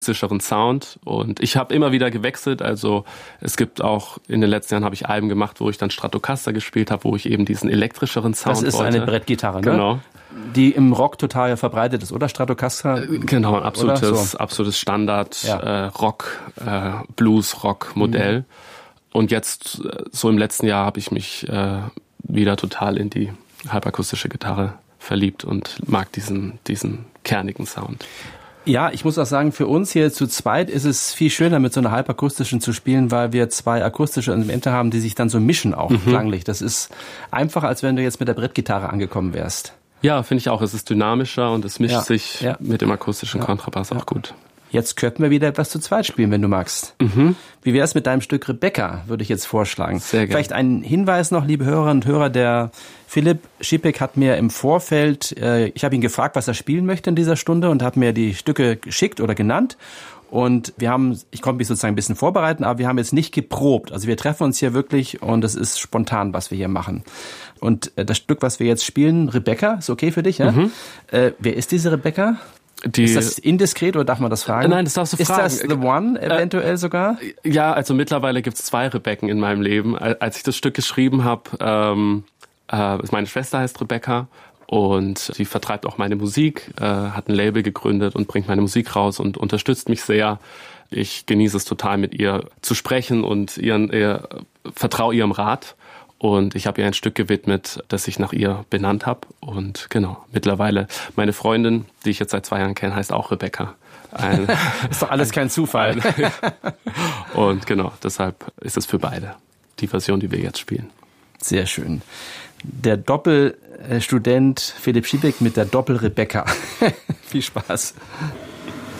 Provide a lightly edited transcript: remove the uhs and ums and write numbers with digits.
akustischeren Sound. Und ich habe immer wieder gewechselt. Also es gibt auch, in den letzten Jahren habe ich Alben gemacht, wo ich dann Stratocaster gespielt habe, wo ich eben diesen elektrischeren Sound wollte. Das ist eine Brettgitarre, ne? Genau. Die im Rock total verbreitet ist, oder? Stratocaster? Genau, ein absolutes Standard Rock, Blues-Rock-Modell. Und jetzt, so im letzten Jahr, habe ich mich wieder total in die halbakustische Gitarre verliebt und mag diesen kernigen Sound. Ja, ich muss auch sagen, für uns hier zu zweit ist es viel schöner, mit so einer halbakustischen zu spielen, weil wir zwei akustische Elemente haben, die sich dann so mischen auch klanglich. Das ist einfacher, als wenn du jetzt mit der Brettgitarre angekommen wärst. Ja, finde ich auch. Es ist dynamischer und es mischt sich mit dem akustischen Kontrabass auch gut. Jetzt könnten wir wieder etwas zu zweit spielen, wenn du magst. Wie wär's mit deinem Stück Rebecca, würde ich jetzt vorschlagen. Sehr gerne. Vielleicht ein Hinweis noch, liebe Hörerinnen und Hörer, der Philipp Schipek hat mir im Vorfeld, ich habe ihn gefragt, was er spielen möchte in dieser Stunde und habe mir die Stücke geschickt oder genannt. Und ich konnte mich sozusagen ein bisschen vorbereiten, aber wir haben jetzt nicht geprobt. Also wir treffen uns hier wirklich und es ist spontan, was wir hier machen. Und das Stück, was wir jetzt spielen, Rebecca, ist okay für dich, ja? Wer ist diese Rebecca? Ist das indiskret oder darf man das fragen? Nein, das darfst du fragen. Ist das The One eventuell sogar? Ja, also mittlerweile gibt's 2 Rebecken in meinem Leben. Als ich das Stück geschrieben habe, meine Schwester heißt Rebecca und sie vertreibt auch meine Musik, hat ein Label gegründet und bringt meine Musik raus und unterstützt mich sehr. Ich genieße es total, mit ihr zu sprechen und vertraue ihrem Rat. Und ich habe ihr ein Stück gewidmet, das ich nach ihr benannt habe. Und genau, mittlerweile meine Freundin, die ich jetzt seit 2 Jahren kenne, heißt auch Rebecca. Ist doch alles kein Zufall. Und genau, deshalb ist es für beide die Version, die wir jetzt spielen. Sehr schön. Der Doppelstudent Philipp Schipek mit der Doppel-Rebecca. Viel Spaß.